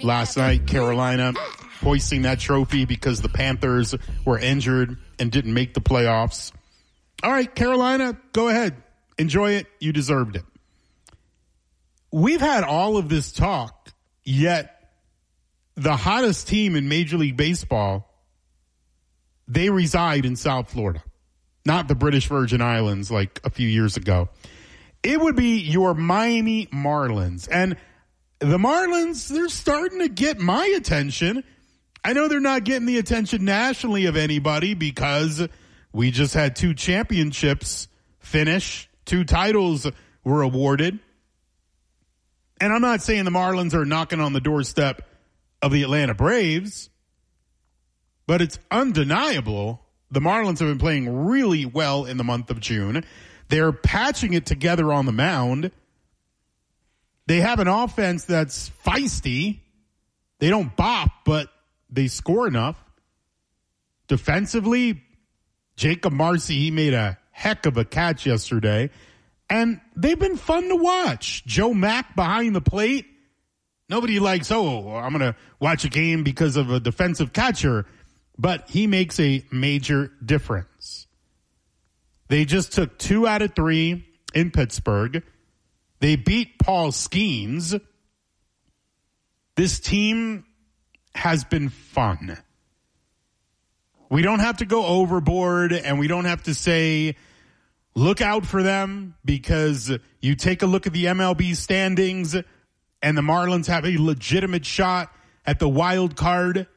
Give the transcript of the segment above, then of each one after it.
last night, Carolina hoisting that trophy because the Panthers were injured and didn't make the playoffs. All right, Carolina, go ahead. Enjoy it. You deserved it. We've had all of this talk, yet the hottest team in Major League Baseball, they reside in South Florida, not the British Virgin Islands like a few years ago. It would be your Miami Marlins. And the Marlins, they're starting to get my attention. I know they're not getting the attention nationally of anybody because we just had 2 championships finish. 2 titles were awarded. And I'm not saying the Marlins are knocking on the doorstep of the Atlanta Braves, but it's undeniable the Marlins have been playing really well in the month of June. They're patching it together on the mound. They have an offense that's feisty. They don't bop, but they score enough. Defensively, Jacob Marcy, he made a heck of a catch yesterday. And they've been fun to watch. Joe Mack behind the plate. Nobody likes, I'm going to watch a game because of a defensive catcher. But he makes a major difference. They just took 2 out of 3 in Pittsburgh. They beat Paul Skeens. This team has been fun. We don't have to go overboard, and we don't have to say, look out for them, because you take a look at the MLB standings, and the Marlins have a legitimate shot at the wild card.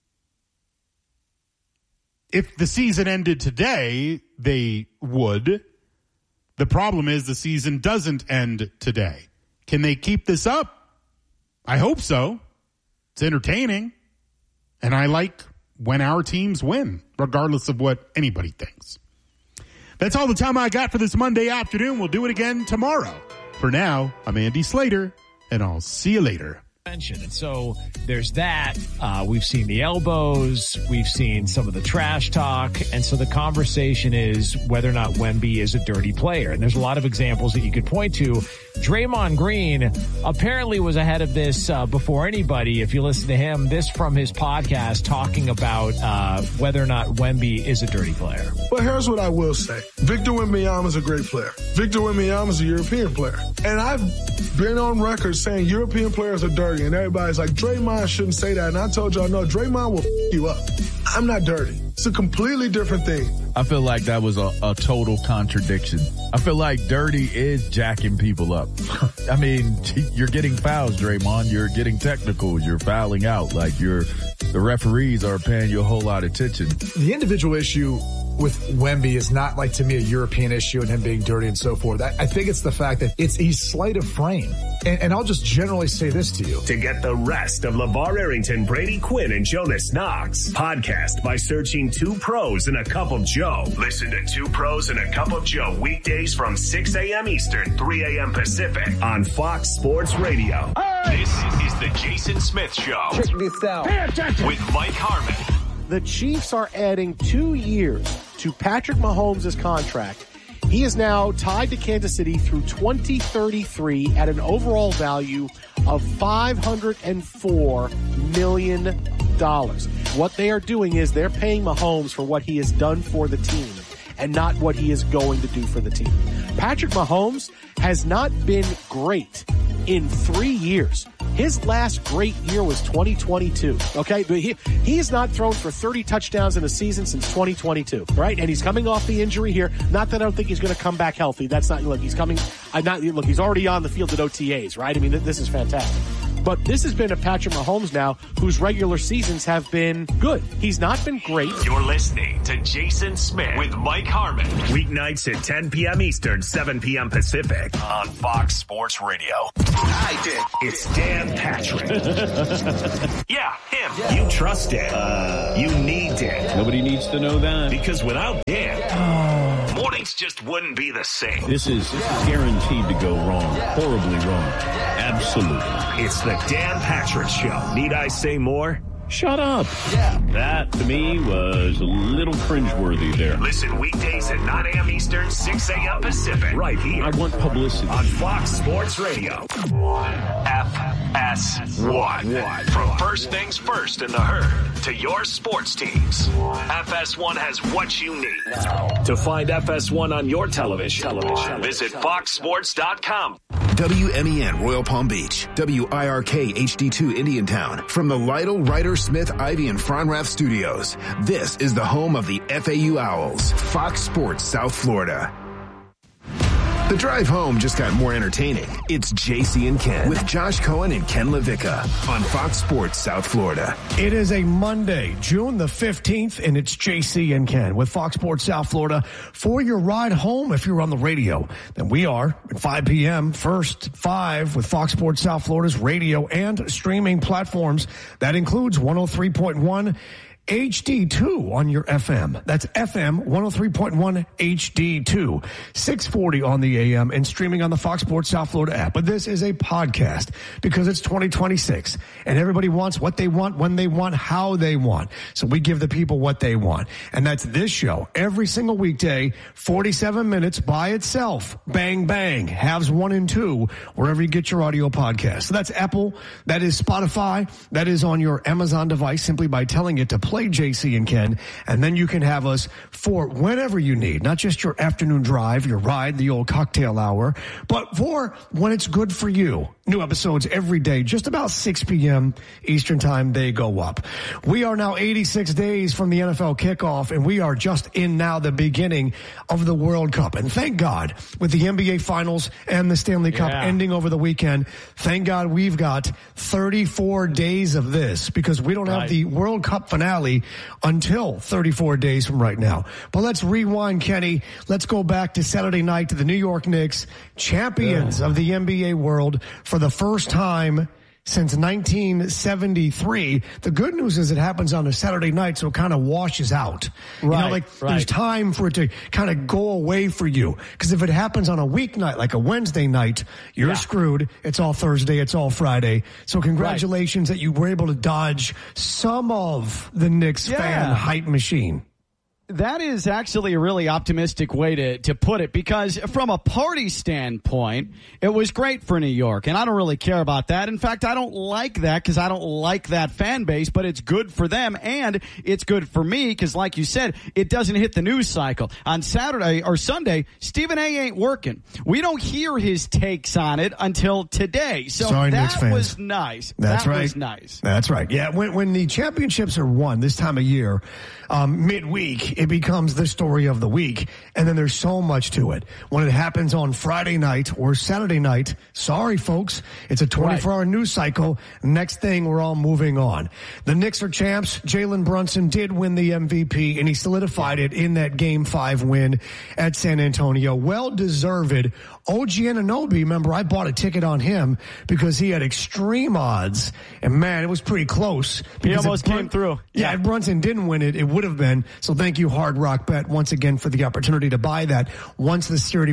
If the season ended today, they would. The problem is the season doesn't end today. Can they keep this up? I hope so. It's entertaining. And I like when our teams win, regardless of what anybody thinks. That's all the time I got for this Monday afternoon. We'll do it again tomorrow. For now, I'm Andy Slater, and I'll see you later. And so there's that. We've seen the elbows. We've seen some of the trash talk. And so the conversation is whether or not Wemby is a dirty player. And there's a lot of examples that you could point to. Draymond Green apparently was ahead of this before anybody. If you listen to him, this from his podcast talking about whether or not Wemby is a dirty player. Well, here's what I will say. Victor Wembanyama is a great player. Victor Wembanyama is a European player. And I've been on record saying European players are dirty. And everybody's like, Draymond shouldn't say that. And I told y'all, no, Draymond will you up. I'm not dirty. It's a completely different thing. I feel like that was a total contradiction. I feel like dirty is jacking people up. I mean, you're getting fouls, Draymond. You're getting technicals. You're fouling out. Like the referees are paying you a whole lot of attention. The individual issue with Wemby is not, like, to me, a European issue and him being dirty and so forth. I think it's the fact that he's slight of frame. And I'll just generally say this to you. To get the rest of LeVar Arrington, Brady Quinn, and Jonas Knox, podcast by searching 2 Pros and a Cup of Joe. Listen to 2 Pros and a Cup of Joe weekdays from 6 a.m. Eastern, 3 a.m. Pacific on Fox Sports Radio. This is the Jason Smith Show. Check this out. Pay attention. With Mike Harmon. The Chiefs are adding 2 years to Patrick Mahomes' contract. He is now tied to Kansas City through 2033 at an overall value of $504 million. What they are doing is they're paying Mahomes for what he has done for the team and not what he is going to do for the team. Patrick Mahomes has not been great in 3 years. His last great year was 2022, okay? But he has not thrown for 30 touchdowns in a season since 2022, right? And he's coming off the injury here. Not that I don't think he's going to come back healthy. That's not, look, he's coming, he's already on the field at OTAs, right? I mean, this is fantastic. But this has been a Patrick Mahomes now whose regular seasons have been good. He's not been great. You're listening to Jason Smith with Mike Harmon. Weeknights at 10 p.m. Eastern, 7 p.m. Pacific on Fox Sports Radio. I did. It's Dan Patrick. Yeah, him. Yeah. You trust Dan. You need Dan. Nobody needs to know that. Because without Dan, mornings just wouldn't be the same. This is guaranteed to go wrong. Horribly wrong. Absolutely. It's the Dan Patrick Show. Need I say more? Shut up. Yeah. That, to me, was a little cringeworthy there. Listen weekdays at 9 a.m. Eastern, 6 a.m. Pacific. Right here. I want publicity. On Fox Sports Radio. FS1. From first things first in the herd to your sports teams. FS1 has what you need. To find FS1 on your television, visit foxsports.com. WMEN Royal Palm Beach, WIRK HD2 Indiantown. From the Lytle, Ryder, Smith, Ivy, and Fronrath studios, this is the home of the FAU Owls, Fox Sports South Florida. The drive home just got more entertaining. It's JC and Ken with Josh Cohen and Ken LaVicka on Fox Sports South Florida. It is a Monday, June the 15th, and it's JC and Ken with Fox Sports South Florida for your ride home. If you're on the radio, then we are at 5 p.m. first 5 with Fox Sports South Florida's radio and streaming platforms. That includes 103.1 HD2 on your FM. That's FM 103.1 HD2, 640 on the AM, and streaming on the Fox Sports South Florida app. But this is a podcast because it's 2026 and everybody wants what they want, when they want, how they want. So we give the people what they want. And that's this show every single weekday, 47 minutes by itself. Bang, bang. Halves 1 and 2, wherever you get your audio podcast. So that's Apple. That is Spotify. That is on your Amazon device simply by telling it to play JC and Ken, and then you can have us for whenever you need, not just your afternoon drive, your ride, the old cocktail hour, but for when it's good for you. New episodes every day, just about 6 p.m. Eastern time, they go up. We are now 86 days from the NFL kickoff, and we are just in now the beginning of the World Cup. And thank God, with the NBA Finals and the Stanley Cup ending over the weekend, thank God we've got 34 days of this, because we don't have the World Cup finale until 34 days from right now. But let's rewind, Kenny. Let's go back to Saturday night to the New York Knicks, champions of the NBA world for the first time since 1973. The good news is it happens on a Saturday night, so it kind of washes out. There's time for it to kind of go away for you. Because if it happens on a weeknight, like a Wednesday night, you're screwed. It's all Thursday. It's all Friday. So congratulations that you were able to dodge some of the Knicks fan hype machine. That is actually a really optimistic way to put it, because from a party standpoint, it was great for New York, and I don't really care about that. In fact, I don't like that because I don't like that fan base, but it's good for them, and it's good for me because, like you said, it doesn't hit the news cycle. On Saturday or Sunday, Stephen A. ain't working. We don't hear his takes on it until today, so sorry, that was nice. That's right. That was nice. That's right. Yeah, when the championships are won this time of year, midweek, it becomes the story of the week, and then there's so much to it. When it happens on Friday night or Saturday night, sorry, folks, it's a 24-hour news cycle. Next thing, we're all moving on. The Knicks are champs. Jalen Brunson did win the MVP, and he solidified it in that Game 5 win at San Antonio. Well-deserved. OG Anunoby, remember, I bought a ticket on him because he had extreme odds, and man, it was pretty close. He almost came through. Yeah, if Brunson didn't win it, it would have been. So thank you, Hard Rock Bet, once again for the opportunity to buy that once the series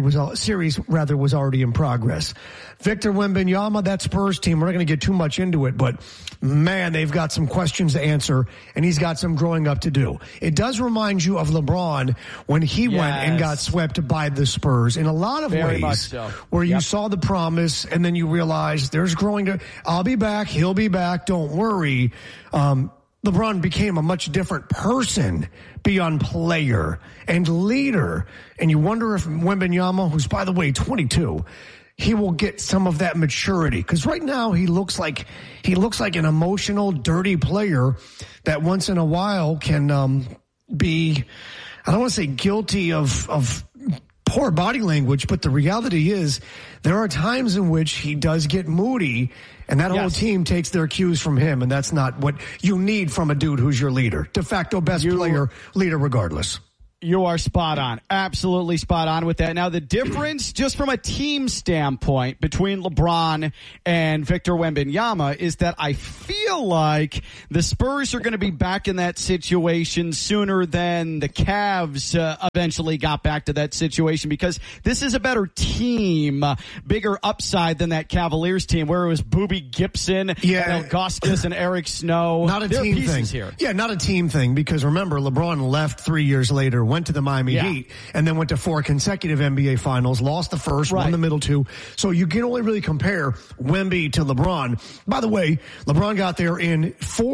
was already in progress. Victor Wembanyama, that Spurs team, we're not going to get too much into it, but man, they've got some questions to answer, and he's got some growing up to do. It does remind you of LeBron when he went and got swept by the Spurs in a lot of ways, where you saw the promise and then you realize there's growing to, I'll be back, he'll be back, don't worry. LeBron became a much different person beyond player and leader. And you wonder if Wembanyama, who's, by the way, 22, he will get some of that maturity. Because right now he looks like an emotional, dirty player that once in a while can be, I don't want to say guilty of poor body language, but the reality is there are times in which he does get moody, and that whole team takes their cues from him, and that's not what you need from a dude who's your leader. De facto best player, leader regardless. You are spot on. Absolutely spot on with that. Now, the difference, just from a team standpoint, between LeBron and Victor Wembanyama is that I feel like the Spurs are going to be back in that situation sooner than the Cavs eventually got back to that situation, because this is a better team, bigger upside than that Cavaliers team where it was Boobie Gibson, Ilgauskas, and Eric Snow. Not a team thing. Here. Yeah, not a team thing, because remember, LeBron left 3 years later, went to the Miami Heat, and then went to 4 consecutive NBA Finals, lost the first, won the middle 2. So you can only really compare Wemby to LeBron. By the way, LeBron got there in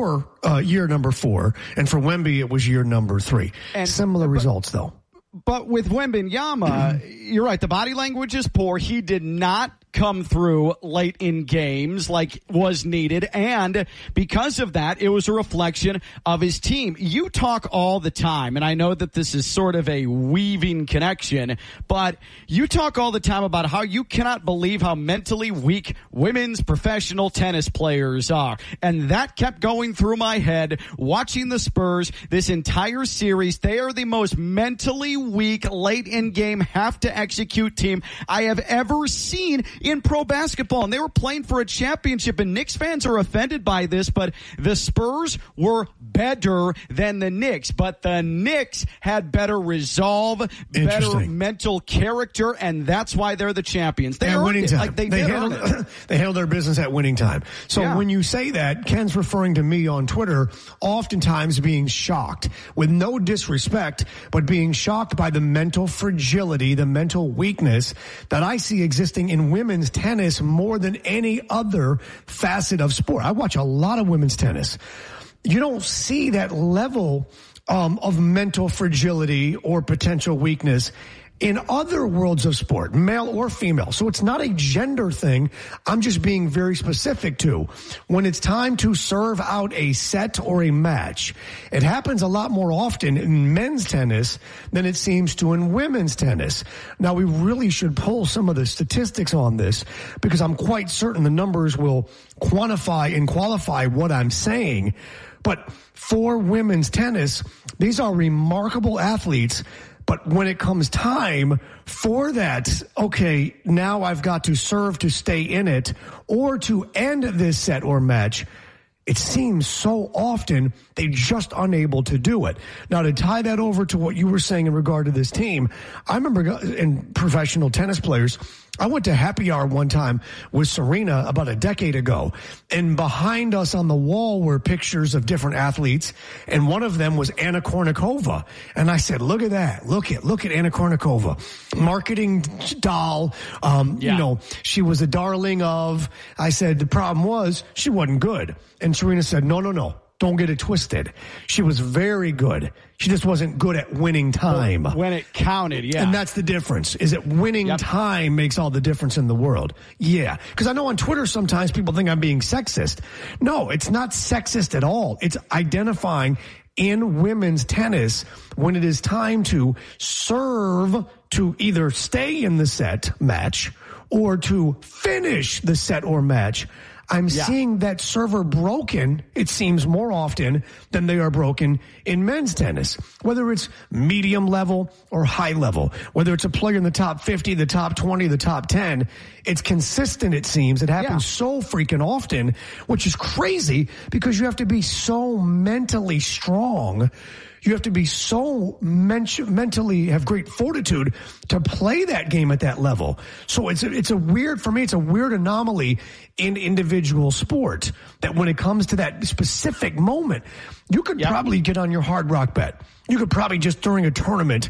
year number 4, and for Wemby, it was year number 3. And similar results, though. But with Wembanyama, you're right, the body language is poor. He did not come through late in games like was needed, and because of that, it was a reflection of his team. You talk all the time, and I know that this is sort of a weaving connection, but you talk all the time about how you cannot believe how mentally weak women's professional tennis players are, and that kept going through my head watching the Spurs this entire series. They are the most mentally weak late in game have to execute team I have ever seen in pro basketball, and they were playing for a championship, and Knicks fans are offended by this, but the Spurs were better than the Knicks, but the Knicks had better resolve, better mental character, and that's why they're the champions. They earned winning it. time. Like they handled their business at winning time. So when you say that, Ken's referring to me on Twitter, oftentimes being shocked, with no disrespect, but being shocked by the mental fragility, the mental weakness that I see existing in women's tennis more than any other facet of sport. I watch a lot of women's tennis. You don't see that level of mental fragility or potential weakness in other worlds of sport, male or female. So it's not a gender thing. I'm just being very specific to when it's time to serve out a set or a match. It happens a lot more often in men's tennis than it seems to in women's tennis. Now, we really should pull some of the statistics on this, because I'm quite certain the numbers will quantify and qualify what I'm saying. But for women's tennis, these are remarkable athletes. But when it comes time for that, okay, now I've got to serve to stay in it or to end this set or match, it seems so often they're just unable to do it. Now, to tie that over to what you were saying in regard to this team, I remember in professional tennis players, I went to happy hour one time with Serena about a decade ago, and behind us on the wall were pictures of different athletes, and one of them was Anna Kournikova. And I said, look at that. Look at Anna Kournikova. Marketing doll. You know, she was a darling of. I said, the problem was she wasn't good. And Serena said, no. Don't get it twisted. She was very good. She just wasn't good at winning time. When it counted, yeah. And that's the difference, is that winning time makes all the difference in the world. Yeah. Because I know on Twitter sometimes people think I'm being sexist. No, it's not sexist at all. It's identifying in women's tennis when it is time to serve to either stay in the set match or to finish the set or match. I'm seeing that server broken, it seems, more often than they are broken in men's tennis, whether it's medium level or high level, whether it's a player in the top 50, the top 20, the top 10. It's consistent, it seems. It happens so freaking often, which is crazy because you have to be so mentally strong. You have to be so mentally have great fortitude to play that game at that level. So it's a weird, for me, it's a weird anomaly in individual sport that when it comes to that specific moment, you could probably get on your Hard Rock bet. You could probably just during a tournament,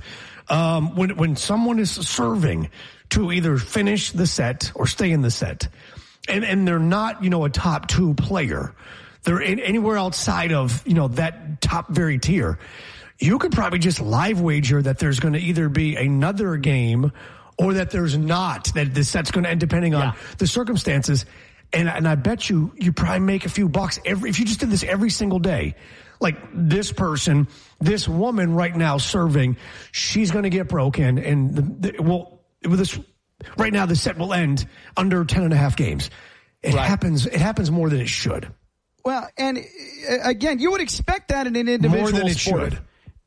when someone is serving to either finish the set or stay in the set, and they're not, a top 2 player. They're anywhere outside of, that top very tier. You could probably just live wager that there's going to either be another game or that there's not, that the set's going to end depending on the circumstances. And I bet you probably make a few bucks if you just did this every single day. Like this person, this woman right now serving, she's going to get broken. And right now the set will end under 10.5 games. It happens more than it should. Well, and again, you would expect that in an individual more than it sport. should.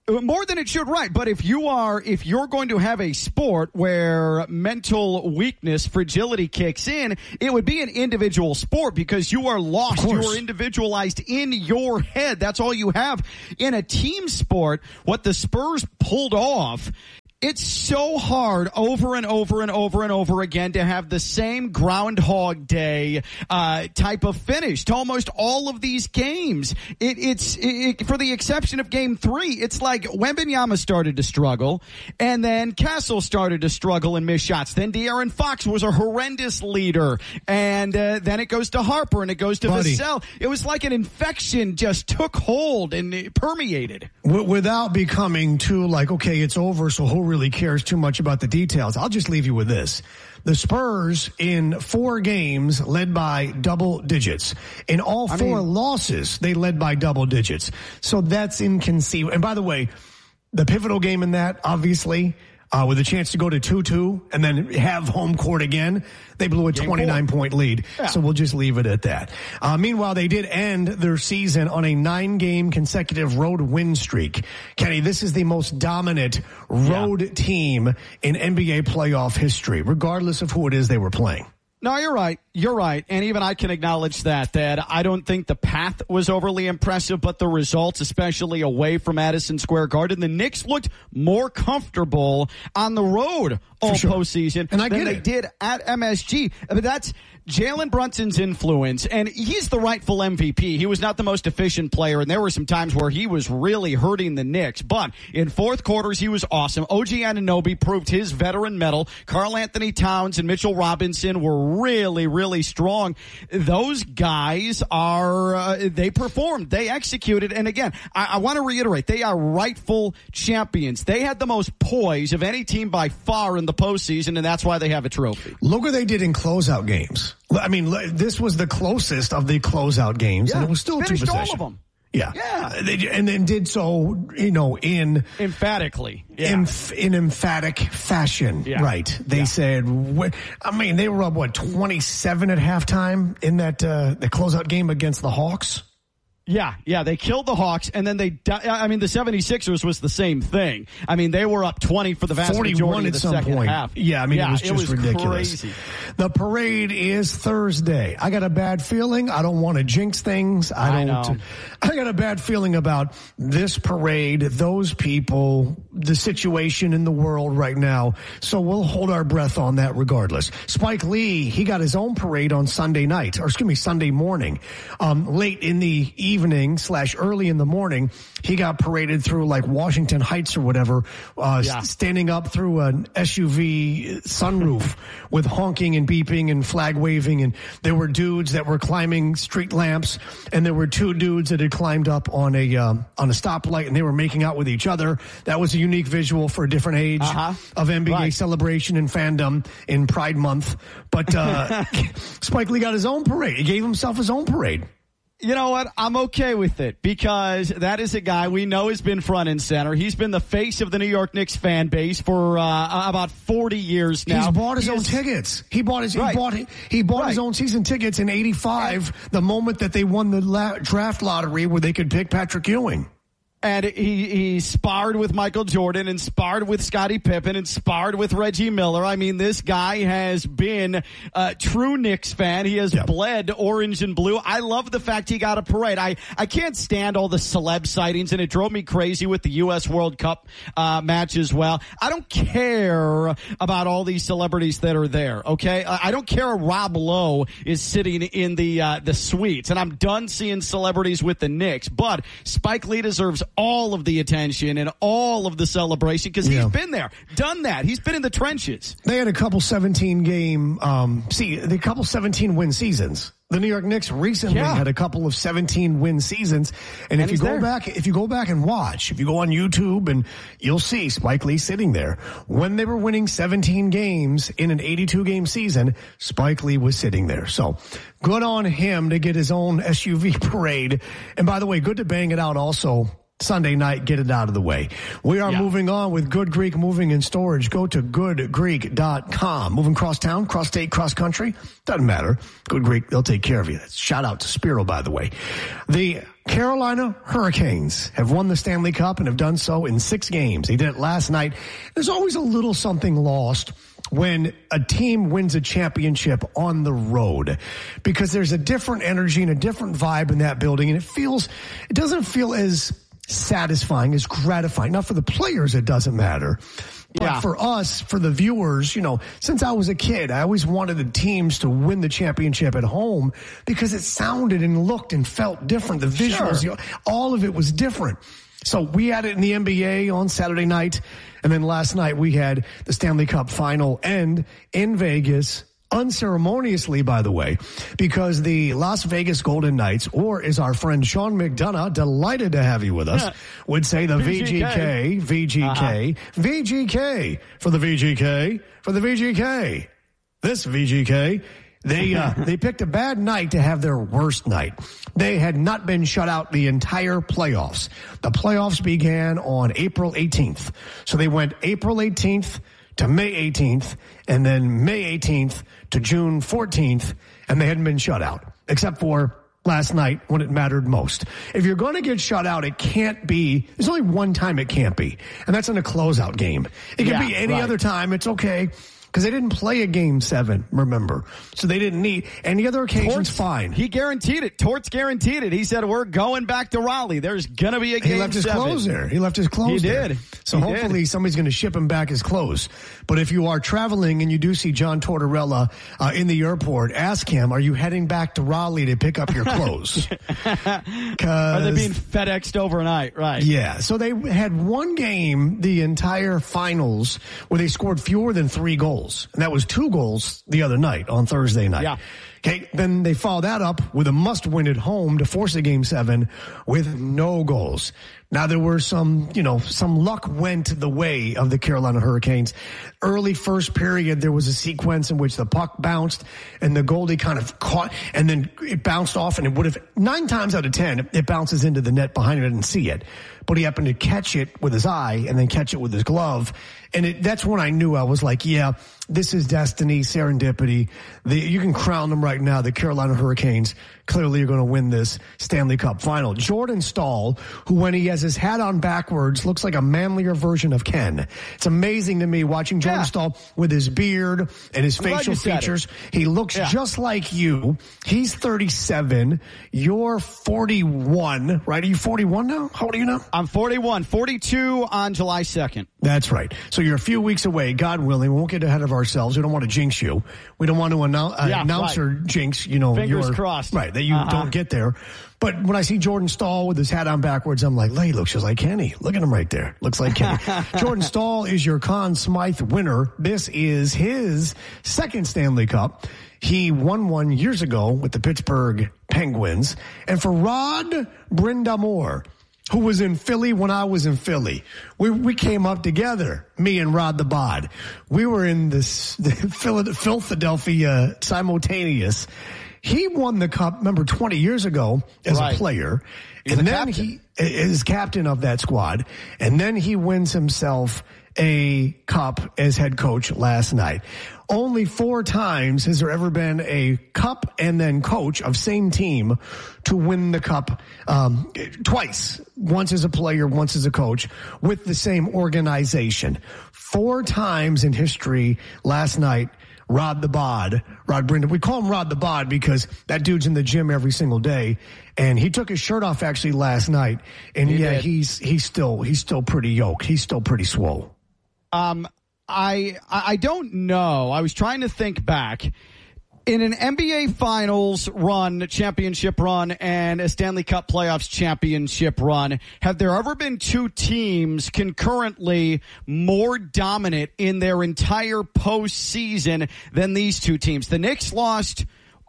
More than it should, right. But if you're going to have a sport where mental weakness, fragility kicks in, it would be an individual sport because you are lost. You are individualized in your head. That's all you have. In a team sport, what the Spurs pulled off, it's so hard over and over and over and over again to have the same Groundhog Day type of finish to almost all of these games. It's for the exception of Game 3, it's like Wembanyama started to struggle, and then Castle started to struggle and miss shots. Then De'Aaron Fox was a horrendous leader, and then it goes to Harper and it goes to Vassell. It was like an infection just took hold and it permeated. Without becoming too like, okay, it's over, so who really cares too much about the details? I'll just leave you with this. The Spurs in 4 games led by double digits. In all 4 losses, they led by double digits. So that's inconceivable. And by the way, the pivotal game in that, obviously, with a chance to go to 2-2 and then have home court again, they blew a 29-point lead. Yeah. So we'll just leave it at that. Meanwhile, they did end their season on a 9-game consecutive road win streak. Kenny, this is the most dominant road team in NBA playoff history, regardless of who it is they were playing. No, you're right. You're right. And even I can acknowledge that I don't think the path was overly impressive, but the results, especially away from Madison Square Garden, the Knicks looked more comfortable on the road all postseason than they did at MSG. But that's Jalen Brunson's influence, and he's the rightful MVP. He was not the most efficient player, and there were some times where he was really hurting the Knicks. But in fourth quarters, he was awesome. OG Anunoby proved his veteran mettle. Karl Anthony Towns and Mitchell Robinson were really, really strong. Those guys they performed. They executed. And again, I want to reiterate, they are rightful champions. They had the most poise of any team by far in the postseason, and that's why they have a trophy. Look what they did in closeout games. I mean, this was the closest of the closeout games, and it was still finished 2 possession. All of them. Yeah. And then did so, in emphatically, in emphatic fashion. Yeah. Right. They said, they were up 27 at halftime in that the closeout game against the Hawks. Yeah, they killed the Hawks, and then the 76ers was the same thing. I mean, they were up 20 for the vast majority of the second half. Yeah, it was just ridiculous. Crazy. The parade is Thursday. I got a bad feeling. I don't want to jinx things. I got a bad feeling about this parade, those people, the situation in the world right now. So we'll hold our breath on that regardless. Spike Lee, he got his own parade on Sunday morning. Late in the evening / early in the morning, he got paraded through like Washington Heights or whatever, standing up through an SUV sunroof with honking and beeping and flag waving. And there were dudes that were climbing street lamps, and there were 2 dudes that had climbed up on a stoplight, and they were making out with each other. That was a unique visual for a different age of NBA celebration and fandom in Pride Month. But Spike Lee got his own parade. He gave himself his own parade. You know what? I'm okay with it because that is a guy we know has been front and center. He's been the face of the New York Knicks fan base for about 40 years now. He's bought his own tickets. He bought his own season tickets in '85, the moment that they won the draft lottery where they could pick Patrick Ewing. And he sparred with Michael Jordan and sparred with Scottie Pippen and sparred with Reggie Miller. I mean, this guy has been a true Knicks fan. He has bled orange and blue. I love the fact he got a parade. I can't stand all the celeb sightings, and it drove me crazy with the U.S. World Cup match as well. I don't care about all these celebrities that are there, okay? I don't care if Rob Lowe is sitting in the suites, and I'm done seeing celebrities with the Knicks. But Spike Lee deserves all of the attention and all of the celebration because he's been there, done that. He's been in the trenches. They had a couple 17-win seasons. The New York Knicks recently had a couple of 17-win seasons, and if you go back and watch, if you go on YouTube, and you'll see Spike Lee sitting there when they were winning 17 games in an 82-game season. Spike Lee was sitting there, so good on him to get his own SUV parade. And by the way, good to bang it out also Sunday night, get it out of the way. We are moving on with Good Greek Moving and Storage. Go to goodgreek.com. Moving cross town, cross state, cross country, doesn't matter. Good Greek, they'll take care of you. Shout out to Spiro, by the way. The Carolina Hurricanes have won the Stanley Cup and have done so in 6 games. They did it last night. There's always a little something lost when a team wins a championship on the road, because there's a different energy and a different vibe in that building, and it doesn't feel as satisfying, as gratifying. Now, for the players, it doesn't matter. But for us, for the viewers, since I was a kid, I always wanted the teams to win the championship at home because it sounded and looked and felt different. The visuals, all of it was different. So we had it in the NBA on Saturday night. And then last night we had the Stanley Cup final end in Vegas, unceremoniously, by the way, because the Las Vegas Golden Knights, or as our friend Sean McDonough, delighted to have you with us, would say the VGK, VGK, for the VGK, for the VGK. This VGK. They picked a bad night to have their worst night. They had not been shut out the entire playoffs. The playoffs began on April 18th. So they went April 18th to May 18th, and then May 18th to June 14th, and they hadn't been shut out, except for last night when it mattered most. If you're going to get shut out, it can't be, there's only one time it can't be, and that's in a closeout game. It can be any other time, it's okay. Because they didn't play a Game 7, remember. So they didn't need any other occasions. Fine. He guaranteed it. Torts guaranteed it. He said, we're going back to Raleigh. There's going to be a Game 7. He left his clothes there. He left his clothes there. He did. So hopefully somebody's going to ship him back his clothes. But if you are traveling and you do see John Tortorella in the airport, ask him, are you heading back to Raleigh to pick up your clothes? Are they being FedExed overnight? Right. Yeah. So they had one game, the entire finals, where they scored fewer than 3 goals. And that was 2 goals the other night on Thursday night. Yeah. Okay, then they followed that up with a must-win at home to force a Game 7 with no goals. Now, there were some luck went the way of the Carolina Hurricanes. Early first period, there was a sequence in which the puck bounced and the goalie kind of caught, and then it bounced off, and it would have, 9 times out of 10, it bounces into the net behind it. I didn't see it. But he happened to catch it with his eye and then catch it with his glove. And that's when I knew. I was like, yeah, this is destiny, serendipity. You can crown them right now. The Carolina Hurricanes clearly are going to win this Stanley Cup final. Jordan Staal, who when he has his hat on backwards, looks like a manlier version of Ken. It's amazing to me watching Jordan Staal with his beard and his facial features. He looks just like you. He's 37. You're 41, right? Are you 41 now? How old are you now? I'm 41. 42 on July 2nd. That's right. So you're a few weeks away, God willing. We won't get ahead of ourselves. We don't want to jinx you. We don't want to announce or jinx, Fingers crossed. Right, that you don't get there. But when I see Jordan Staal with his hat on backwards, I'm like, he looks just like Kenny. Look at him right there. Looks like Kenny. Jordan Staal is your Conn Smythe winner. This is his second Stanley Cup. He won one years ago with the Pittsburgh Penguins. And for Rod Brind'Amour, who was in Philly when I was in Philly, we came up together, me and Rod the Bod. We were in the Philadelphia simultaneous. He won the cup, remember, 20 years ago as a player. And then he is captain of that squad. And then he wins himself a cup as head coach last night. Only 4 times has there ever been a cup and then coach of same team to win the cup twice. Once as a player, once as a coach with the same organization. 4 times in history last night. Rod the Bod, Rod Brind'Amour. We call him Rod the Bod because that dude's in the gym every single day. And he took his shirt off actually last night. And he's still pretty yoked. He's still pretty swole. I don't know. I was trying to think back. In an NBA Finals run, championship run, and a Stanley Cup Playoffs championship run, have there ever been 2 teams concurrently more dominant in their entire postseason than these 2 teams? The Knicks lost,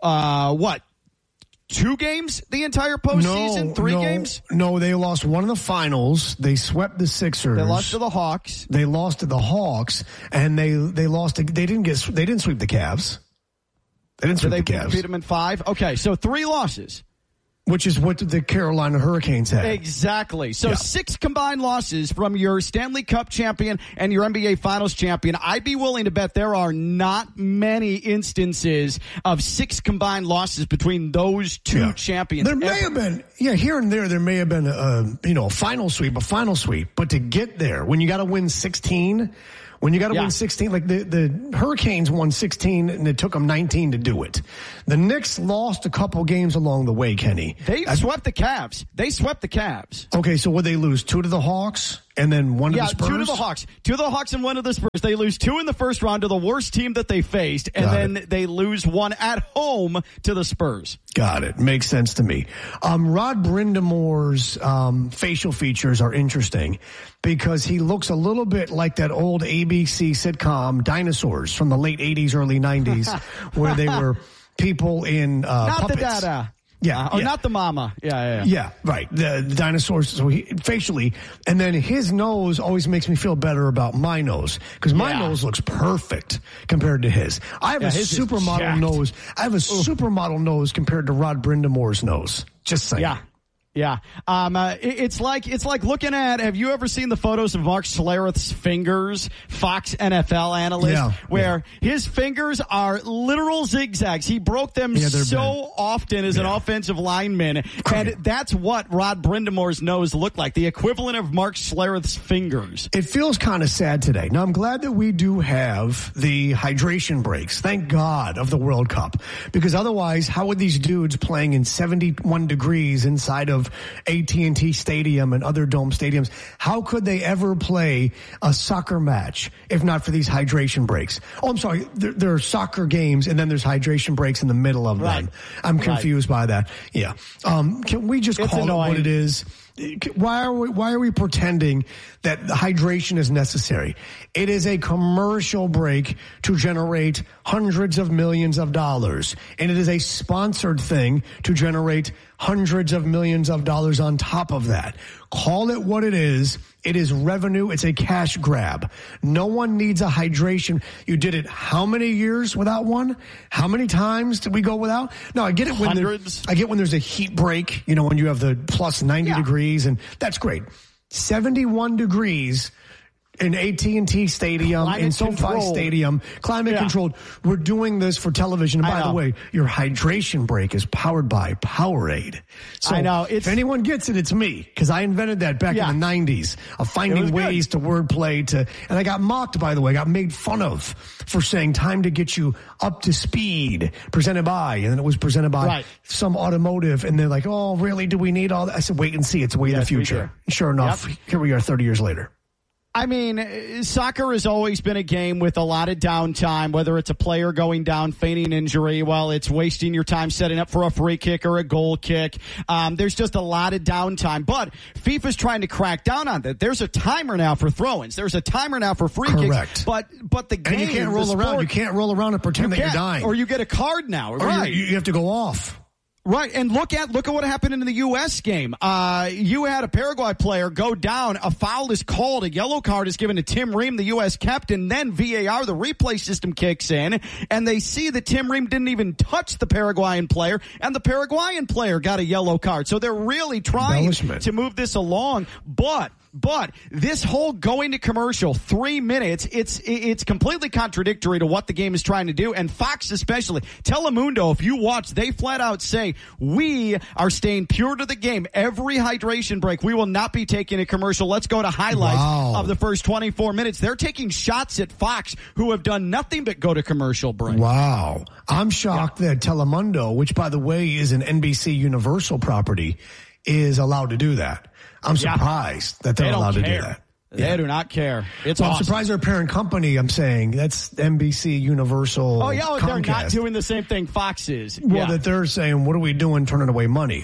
2 games the entire postseason? 3 games? No, they lost one in the finals. They swept the Sixers. They lost to the Hawks. They lost to the Hawks, and they lost. They didn't sweep the Cavs. They didn't sweep the Cavs. Beat them in 5? Okay, so 3 losses. Which is what the Carolina Hurricanes had. Exactly. So 6 combined losses from your Stanley Cup champion and your NBA Finals champion. I'd be willing to bet there are not many instances of 6 combined losses between those two champions. There may have been, here and there may have been a final sweep. But to get there, when you got to win 16, win 16, like the Hurricanes won 16 and it took them 19 to do it. The Knicks lost a couple games along the way, Kenny. They swept the Cavs. Okay, so would they lose 2 to the Hawks and then 1 to the Spurs? 2 to the Hawks. 2 to the Hawks and 1 to the Spurs. They lose 2 in the first round to the worst team that they faced, and then they lose 1 at home to the Spurs. Got it. Makes sense to me. Rod Brindamore's facial features are interesting because he looks a little bit like that old ABC sitcom Dinosaurs from the late 80s, early 90s, where they were people in not puppets. The dada. Not the mama. Yeah, right. The dinosaurs, so facially. And then his nose always makes me feel better about my nose because my nose looks perfect compared to his. I have a supermodel nose. I have a supermodel nose compared to Rod Brindamore's nose. Just saying. Yeah. It's like looking at, have you ever seen the photos of Mark Schlereth's fingers, Fox NFL analyst, where his fingers are literal zigzags. He broke them so often as an offensive lineman. And that's what Rod Brindamore's nose looked like, the equivalent of Mark Schlereth's fingers. It feels kind of sad today. Now, I'm glad that we do have the hydration breaks. Thank God of the World Cup. Because otherwise, how would these dudes playing in 71 degrees inside of AT&T Stadium and other dome stadiums, how could they ever play a soccer match if not for these hydration breaks? Oh, I'm sorry. There are soccer games and then there's hydration breaks in the middle of them. I'm confused by that. Yeah. Can we just call it what it is? Why are we pretending that hydration is necessary? It is a commercial break to generate hundreds of millions of dollars. And it is a sponsored thing to generate hundreds of millions of dollars on top of that. Call it what it is. It is revenue. It's a cash grab. No one needs a hydration. You did it how many years without one? How many times did we go without? No, I get it when there's a heat break, when you have the plus 90 degrees, and that's great. 71 degrees in AT&T Stadium, in SoFi Stadium, climate controlled. We're doing this for television. And by the way, your hydration break is powered by Powerade. So I know. If anyone gets it, it's me, because I invented that back in the 90s of finding ways to wordplay and I got mocked, by the way. I got made fun of for saying time to get you up to speed, presented by, and then it was presented by some automotive, and they're like, oh, really? Do we need all that? I said, wait and see. It's way in the future. Sure enough, here we are 30 years later. I mean, soccer has always been a game with a lot of downtime, whether it's a player going down, feigning injury, while it's wasting your time setting up for a free kick or a goal kick. There's just a lot of downtime. But FIFA's trying to crack down on that. There's a timer now for throw-ins. There's a timer now for free kicks. But the game, and you can't roll around. You can't roll around and pretend that you're dying. Or you get a card now. Right. You have to go off. Right, and look at what happened in the U.S. game. You had a Paraguay player go down, a foul is called, a yellow card is given to Tim Ream, the U.S. captain, then VAR, the replay system kicks in, and they see that Tim Ream didn't even touch the Paraguayan player, and the Paraguayan player got a yellow card. So they're really trying to move this along, but this whole going to commercial 3 minutes, it's completely contradictory to what the game is trying to do. And Fox especially, Telemundo, if you watch, they flat out say, we are staying pure to the game. Every hydration break, we will not be taking a commercial. Let's go to highlights of the first 24 minutes. They're taking shots at Fox, who have done nothing but go to commercial break. Wow. I'm shocked that Telemundo, which by the way is an NBC Universal property, is allowed to do that. I'm surprised that they're allowed to do that. They do not care. I'm surprised their parent company, I'm saying. That's NBC, Universal, Comcast. They're not doing the same thing Fox is. Well, that they're saying, what are we doing turning away money?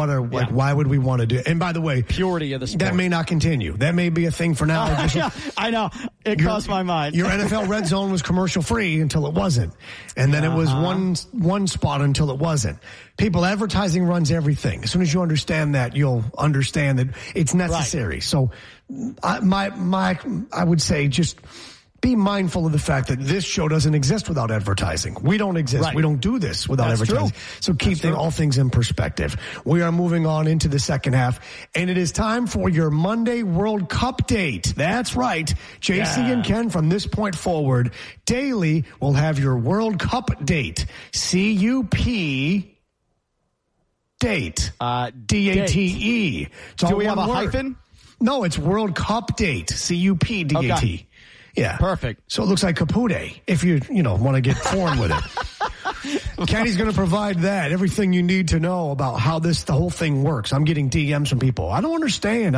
Why would we want to do it? And by the way, purity of the sport. That may not continue. That may be a thing for now. I know. It crossed my mind. Your NFL Red Zone was commercial free until it wasn't. And then it was one spot until it wasn't. People, advertising runs everything. As soon as you understand that, you'll understand that it's necessary. So I would say just be mindful of the fact that this show doesn't exist without advertising. We don't exist. Right. We don't do this without That's advertising. true. So keep all things in perspective. We are moving on into the second half, and it is time for your Monday World Cup date. That's right. JC and Ken, from this point forward, daily will have your World Cup date. CUP date. DATE. Do we have a hyphen? No, it's World Cup date. CUPDAT. Okay. Yeah. Perfect. So it looks like Capude if you want to get foreign with it. Kenny's going to provide that, everything you need to know about how the whole thing works. I'm getting DMs from people. I don't understand.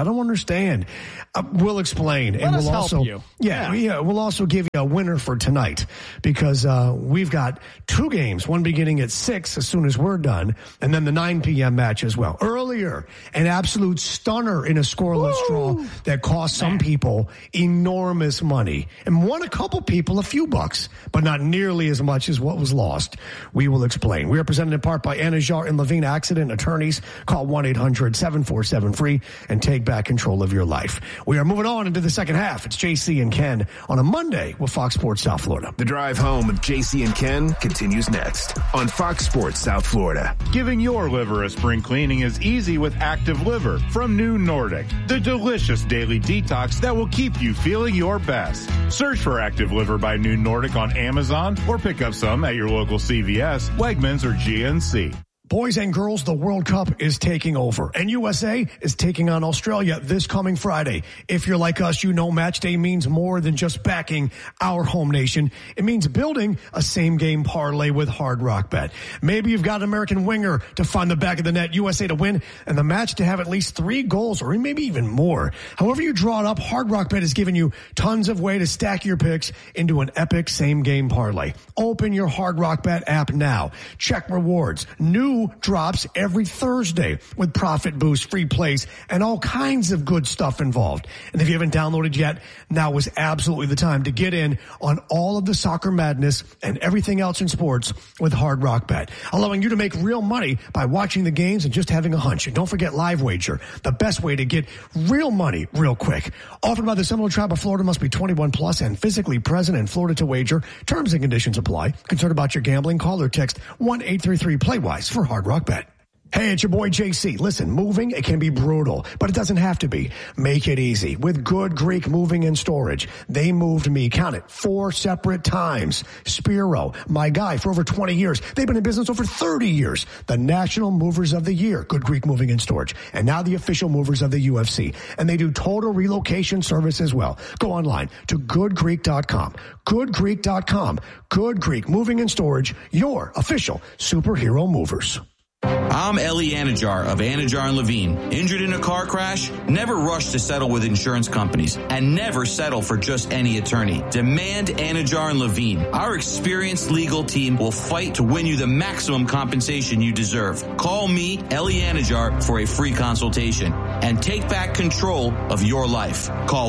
We'll explain. Let us help you. Yeah. We'll also give you a winner for tonight because we've got 2 games, one beginning at 6 as soon as we're done, and then the 9 p.m. match as well. Earlier, an absolute stunner in a scoreless draw that cost some people enormous money and won a couple people a few bucks, but not nearly as much as what was lost. We will explain. We are presented in part by Anajar and Levine Accident Attorneys. Call 1-800-747-FREE and take back control of your life. We are moving on into the second half. It's JC and Ken on a Monday with Fox Sports South Florida. The drive home with JC and Ken continues next on Fox Sports South Florida. Giving your liver a spring cleaning is easy with Active Liver from New Nordic, the delicious daily detox that will keep you feeling your best. Search for Active Liver by New Nordic on Amazon or pick up some at your local CVS, Wegmans, or GNC. Boys and girls, the World Cup is taking over, and USA is taking on Australia this coming Friday. If you're like us, you know match day means more than just backing our home nation. It means building a same-game parlay with Hard Rock Bet. Maybe you've got an American winger to find the back of the net, USA to win, and the match to have at least 3 goals or maybe even more. However you draw it up, Hard Rock Bet is giving you tons of way to stack your picks into an epic same-game parlay. Open your Hard Rock Bet app now. Check rewards. New drops every Thursday with profit boost, free plays, and all kinds of good stuff involved. And if you haven't downloaded yet, now is absolutely the time to get in on all of the soccer madness and everything else in sports with Hard Rock Bet, allowing you to make real money by watching the games and just having a hunch. And don't forget Live Wager, the best way to get real money real quick. Offered by the Seminole Tribe of Florida, must be 21 plus and physically present in Florida to wager. Terms and conditions apply. Concerned about your gambling? Call or text 1-833-PLAY-WISE for Hard Rock Bet. Hey, it's your boy JC. Listen, moving, it can be brutal, but it doesn't have to be. Make it easy with Good Greek Moving and Storage. They moved me, count it, 4 separate times. Spiro, my guy for over 20 years. They've been in business over 30 years. The National Movers of the Year, Good Greek Moving and Storage. And now the official movers of the UFC. And they do total relocation service as well. Go online to goodgreek.com. Goodgreek.com. Good Greek Moving and Storage, your official superhero movers. I'm Ellie Anajar of Anajar and Levine. Injured in a car crash? Never rush to settle with insurance companies and never settle for just any attorney. Demand Anajar and Levine. Our experienced legal team will fight to win you the maximum compensation you deserve. Call me, Ellie Anajar, for a free consultation and take back control of your life. Call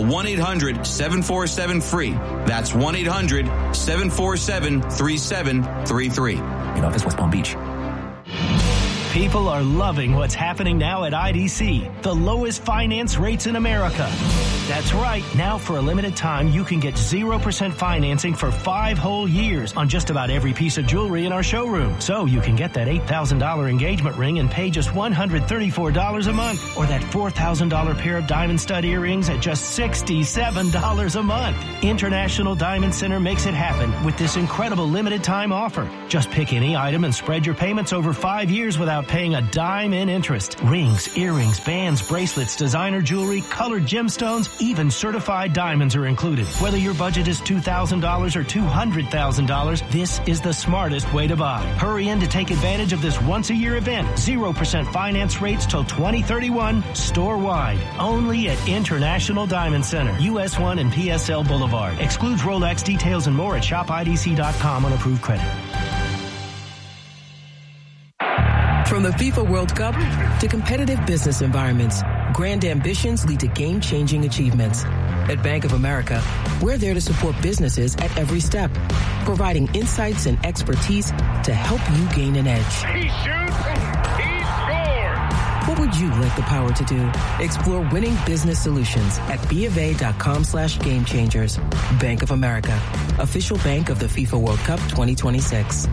1-800-747-FREE. That's 1-800-747-3733. In office, West Palm Beach. People are loving what's happening now at IDC, the lowest finance rates in America. That's right. Now for a limited time, you can get 0% financing for 5 whole years on just about every piece of jewelry in our showroom. So you can get that $8,000 engagement ring and pay just $134 a month, or that $4,000 pair of diamond stud earrings at just $67 a month. International Diamond Center makes it happen with this incredible limited time offer. Just pick any item and spread your payments over 5 years without paying a dime in interest. Rings, earrings, bands, bracelets, designer jewelry, colored gemstones, even certified diamonds are included. Whether your budget is $2,000 or $200,000, this is the smartest way to buy. Hurry in to take advantage of this once-a-year event. 0% finance rates till 2031, store-wide. Only at International Diamond Center, US 1 and PSL Boulevard. Excludes Rolex. Details and more at shopidc.com on approved credit. From the FIFA World Cup to competitive business environments, grand ambitions lead to game-changing achievements. At Bank of America, we're there to support businesses at every step, providing insights and expertise to help you gain an edge. He shoots, he scores! What would you like the power to do? Explore winning business solutions at BofA.com/gamechangers. Bank of America, official bank of the FIFA World Cup 2026.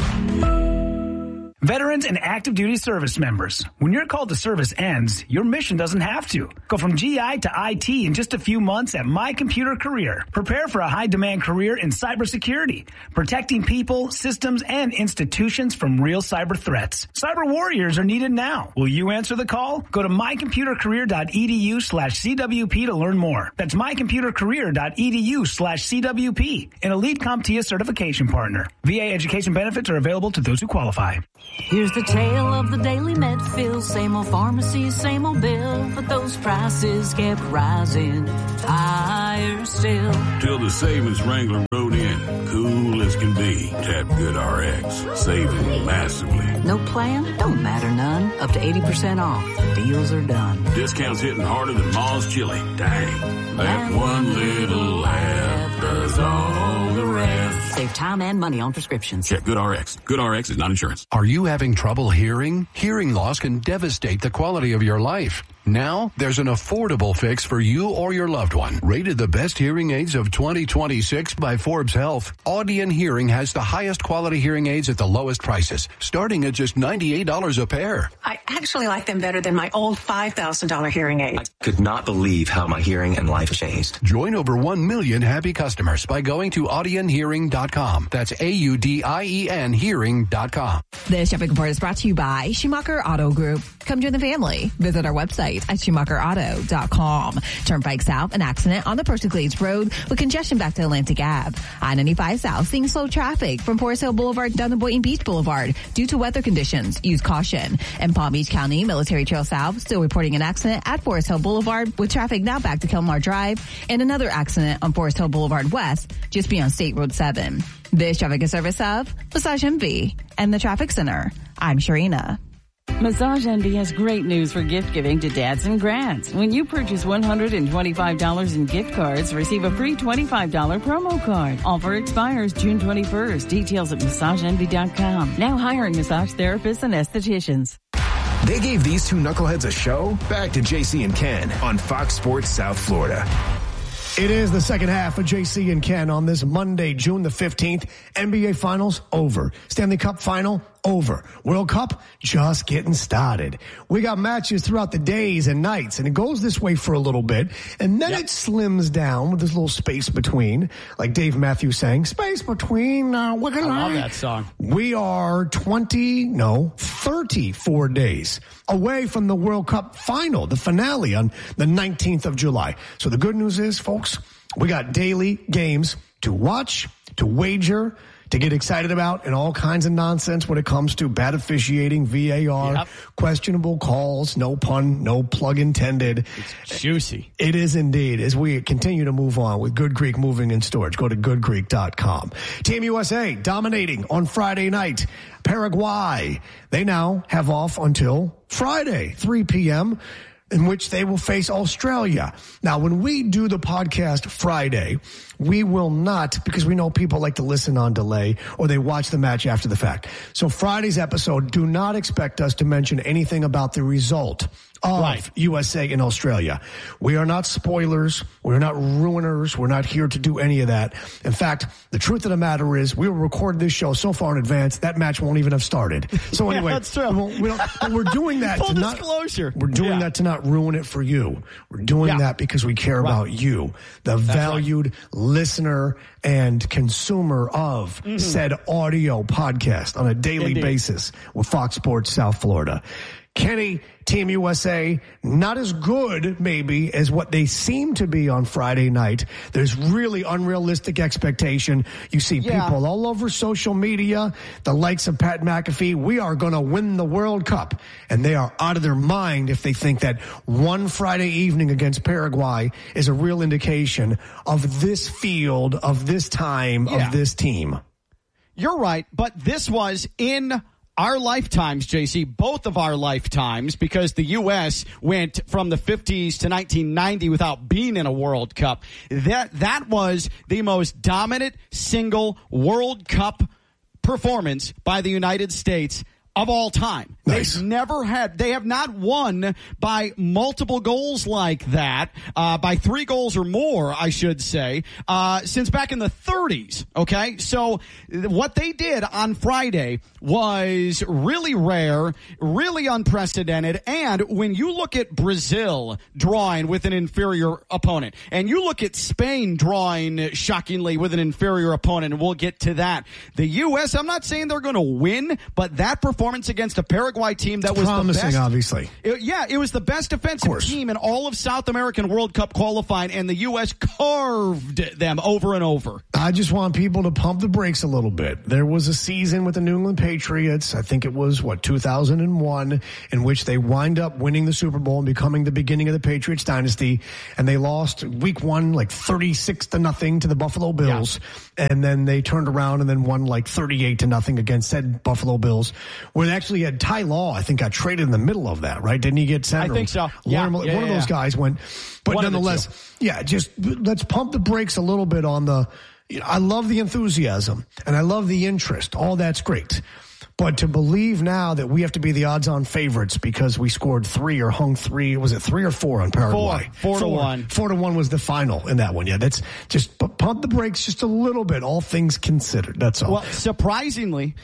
Veterans and active duty service members, when your call to service ends, your mission doesn't have to. Go from GI to IT in just a few months at My Computer Career. Prepare for a high-demand career in cybersecurity, protecting people, systems, and institutions from real cyber threats. Cyber warriors are needed now. Will you answer the call? Go to mycomputercareer.edu/CWP to learn more. That's mycomputercareer.edu/CWP, an elite CompTIA certification partner. VA education benefits are available to those who qualify. Here's the tale of the daily Medfill. Same old pharmacy, same old bill, but those prices kept rising higher still. Till the savings wrangler rode in, cool as can be. Tap GoodRx, saving massively. No plan? Don't matter none. Up to 80% off. Deals are done. Discounts hitting harder than Ma's chili. Dang, that one little laugh does all the rest. Save time and money on prescriptions. Check GoodRx. GoodRx is not insurance. Are you having trouble hearing? Hearing loss can devastate the quality of your life. Now, there's an affordable fix for you or your loved one. Rated the best hearing aids of 2026 by Forbes Health, Audion Hearing has the highest quality hearing aids at the lowest prices, starting at just $98 a pair. I actually like them better than my old $5,000 hearing aid. I could not believe how my hearing and life changed. Join over 1 million happy customers by going to audionhearing.com. That's AUDIEN hearing.com. This shopping report is brought to you by Schumacher Auto Group. Come join the family. Visit our website at SchumacherAuto.com. Turnpike South, an accident on the Persicles Road with congestion back to Atlantic Ave. I-95 South, seeing slow traffic from Forest Hill Boulevard down to Boynton Beach Boulevard due to weather conditions. Use caution. In Palm Beach County, Military Trail South, still reporting an accident at Forest Hill Boulevard with traffic now back to Kelmar Drive, and another accident on Forest Hill Boulevard West, just beyond State Road 7. This traffic is service of Massage Envy and the Traffic Center. I'm Sharina. Massage Envy has great news for gift giving to dads and grands. When you purchase $125 in gift cards, receive a free $25 promo card. Offer expires June 21st. Details at massageenvy.com. Now hiring massage therapists and estheticians. They gave these two knuckleheads a show. Back to JC and Ken on Fox Sports South Florida. It is the second half of JC and Ken on this Monday, June the 15th. NBA Finals over. Stanley Cup Final over. World Cup just getting started. We got matches throughout the days and nights, and it goes this way for a little bit, and then it slims down with this little space between, like Dave Matthews saying, space between, I love that song. We are 34 days away from the World Cup Final, the finale on the 19th of July. So the good news is, folks, we got daily games to watch, to wager, to get excited about, and all kinds of nonsense when it comes to bad officiating, VAR, questionable calls, no pun, no plug intended. It's juicy. It is indeed, as we continue to move on with Good Creek Moving and Storage. Go to goodcreek.com. Team USA dominating on Friday night. Paraguay, they now have off until Friday, 3 p.m., in which they will face Australia. Now, when we do the podcast Friday, we will not, because we know people like to listen on delay or they watch the match after the fact. So Friday's episode, do not expect us to mention anything about the result of USA and Australia. We are not spoilers. We're not ruiners. We're not here to do any of that. In fact, the truth of the matter is we will record this show so far in advance that match won't even have started. So anyway, that's true. But we're doing that Full to disclosure. We're doing that to not ruin it for you. We're doing that because we care about you, the valued listener and consumer of said audio podcast on a daily basis with Fox Sports South Florida. Kenny, Team USA, not as good maybe as what they seem to be on Friday night. There's really unrealistic expectation. You see people all over social media, the likes of Pat McAfee, we are going to win the World Cup. And they are out of their mind if they think that one Friday evening against Paraguay is a real indication of this field, of this time, of this team. You're right, but this was in our lifetimes, JC, both of our lifetimes, because the U.S. went from the 50s to 1990 without being in a World Cup. That was the most dominant single World Cup performance by the United States of all time. Nice. They have not won by multiple goals like that, by 3 goals or more, I should say, since back in the 30s. Okay. So what they did on Friday was really rare, really unprecedented. And when you look at Brazil drawing with an inferior opponent, and you look at Spain drawing shockingly with an inferior opponent, and we'll get to that. The U.S., I'm not saying they're going to win, but that performance against a Paraguay team that was promising, the best, obviously. It was the best defensive team in all of South American World Cup qualifying, and the U.S. carved them over and over. I just want people to pump the brakes a little bit. There was a season with the New England Patriots, I think it was, 2001, in which they wind up winning the Super Bowl and becoming the beginning of the Patriots dynasty, and they lost week 1 like 36-0 to the Buffalo Bills, and then they turned around and then won like 38-0 against said Buffalo Bills, where they actually had Ty Law, I think, got traded in the middle of that, right? Didn't he get sent? I think so. One of those guys went. But nonetheless, just let's pump the brakes a little bit on the, I love the enthusiasm and I love the interest. All that's great. But to believe now that we have to be the odds-on favorites because we scored 3 or hung 3, was it 3 or 4 on Paraguay? 4-1. 4-1 was the final in that one. Yeah, that's just pump the brakes just a little bit, all things considered. That's all. Well, surprisingly,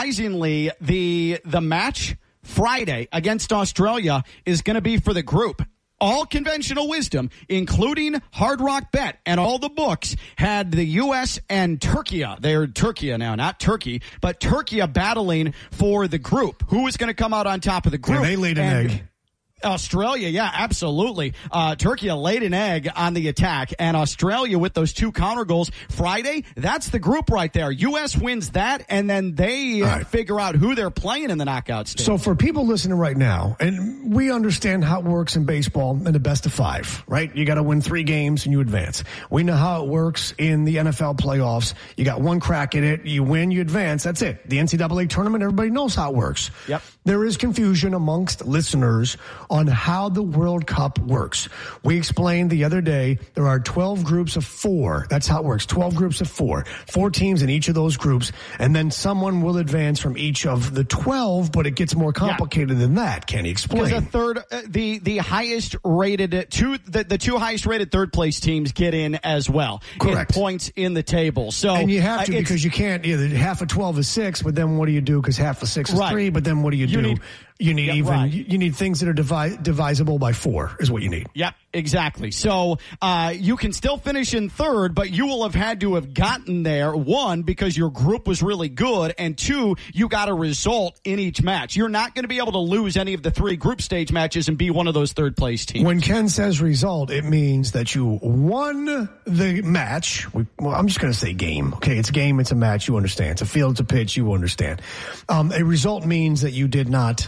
the match Friday against Australia is going to be for the group. All conventional wisdom, including Hard Rock Bet and all the books, had the U.S. and Turkey. They're Turkey now, not Turkey, but Turkey battling for the group. Who is going to come out on top of the group? Yeah, they laid an egg. Australia, yeah, absolutely. Turkey laid an egg on the attack, and Australia with those 2 counter goals Friday, that's the group right there. U.S. wins that, and then they figure out who they're playing in the knockout stage. So for people listening right now, and we understand how it works in baseball in the best of 5, right? You got to win 3 games and you advance. We know how it works in the NFL playoffs. You got 1 crack at it, you win, you advance, that's it. The NCAA tournament, everybody knows how it works. Yep. There is confusion amongst listeners on how the World Cup works. We explained the other day there are 12 groups of 4. That's how it works. 12 groups of 4. 4 teams in each of those groups, and then someone will advance from each of the 12, but it gets more complicated than that. Can you explain? Because the highest rated the 2 highest rated third place teams get in as well. Correct. In points in the table. So and you have to because you can't either half of 12 is 6, but then what do you do? Because half of 6 is 3, but then what do you do? You need you need things that are divisible by 4 is what you need. Yep, exactly. So you can still finish in third, but you will have had to have gotten there, 1, because your group was really good, and 2, you got a result in each match. You're not going to be able to lose any of the 3 group stage matches and be one of those third place teams. When Ken says result, it means that you won the match. I'm just going to say game. Okay, it's a game, it's a match, you understand. It's a field, it's a pitch, you understand. A result means that you did not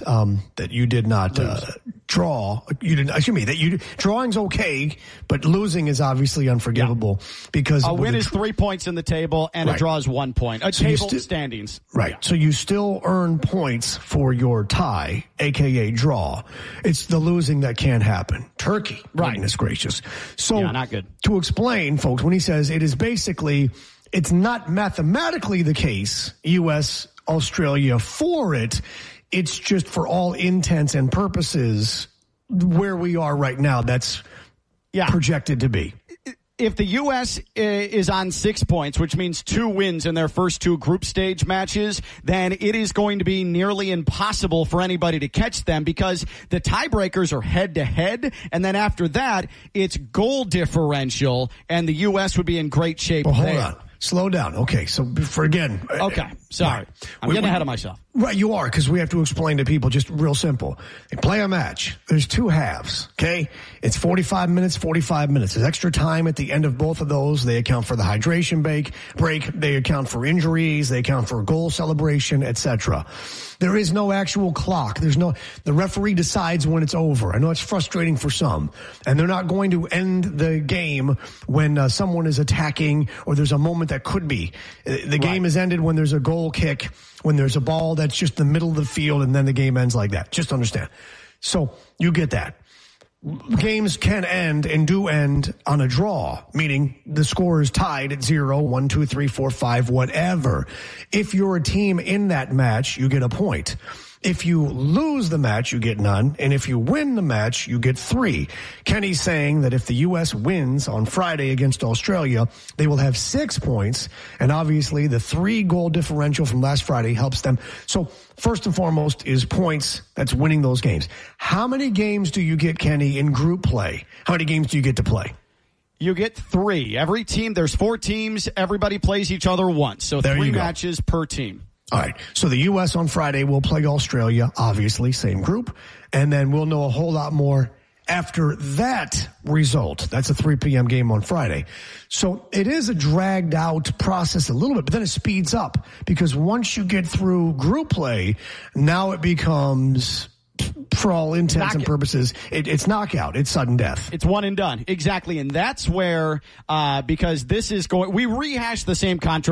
draw. You didn't. Excuse me. Drawing's okay, but losing is obviously unforgivable because a win is 3 points in the table and a draw is 1 point. Table standings. Right. So you still earn points for your tie, aka draw. It's the losing that can't happen. Turkey. Right. Goodness gracious. So not good. To explain, folks, when he says it is basically, it's not mathematically the case. U.S. Australia for it. It's just for all intents and purposes where we are right now. That's projected to be. If the U.S. is on 6 points, which means 2 wins in their first 2 group stage matches, then it is going to be nearly impossible for anybody to catch them because the tiebreakers are head-to-head, and then after that, it's goal differential, and the U.S. would be in great shape there. Hold on. Slow down. Okay, so Okay, sorry. I'm getting ahead of myself. Right, you are, because we have to explain to people just real simple. They play a match. There's 2 halves, okay? It's 45 minutes, 45 minutes. There's extra time at the end of both of those. They account for the hydration break. They account for injuries. They account for goal celebration, etc. There is no actual clock. The referee decides when it's over. I know it's frustrating for some. And they're not going to end the game when someone is attacking or there's a moment that could be. The game is ended when there's a goal kick, when there's a ball that's just in the middle of the field, and then the game ends like that. Just understand. So you get that. Games can end and do end on a draw, meaning the score is tied at 0, 1, 2, 3, 4, 5, whatever. If you're a team in that match, you get a point. If you lose the match, you get none. And if you win the match, you get 3. Kenny's saying that if the U.S. wins on Friday against Australia, they will have 6 points. And obviously the 3-goal differential from last Friday helps them. So first and foremost is points. That's winning those games. How many games do you get, Kenny, in group play? How many games do you get to play? You get 3. Every team, there's 4 teams. Everybody plays each other once. So there 3 matches per team. All right. So the U.S. on Friday will play Australia, obviously, same group. And then we'll know a whole lot more after that result. That's a 3 p.m. game on Friday. So it is a dragged out process a little bit, but then it speeds up because once you get through group play, now it becomes, for all intents and purposes, it's knockout. It's sudden death. It's one and done. Exactly. And that's where, because this is going, we rehashed the same controversy